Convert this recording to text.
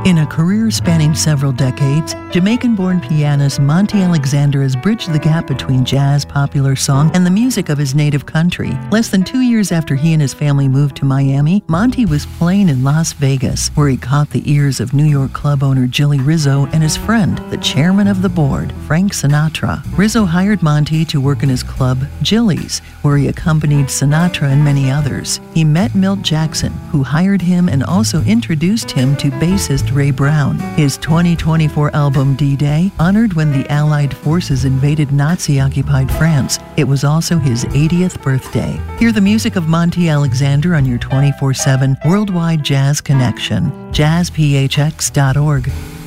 In a career spanning several decades, Jamaican-born pianist Monty Alexander has bridged the gap between jazz, popular song, and the music of his native country. Less than 2 years after he and his family moved to Miami, Monty was playing in Las Vegas, where he caught the ears of New York club owner Jilly Rizzo and his friend, the chairman of the board, Frank Sinatra. Rizzo hired Monty to work in his club, Jilly's, where he accompanied Sinatra and many others. He met Milt Jackson, who hired him and also introduced him to bassist Ray Brown. His 2024 album D-Day honored when the Allied forces invaded Nazi-occupied France. It was also his 80th birthday. Hear the music of Monty Alexander on your 24/7 worldwide jazz connection. jazzphx.org.